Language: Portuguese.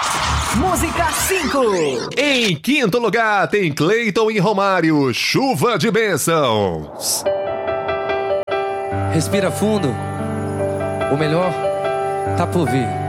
Música 5. Em quinto lugar tem Cleiton e Romário, Chuva de Bênçãos. Respira fundo. O melhor tá por vir.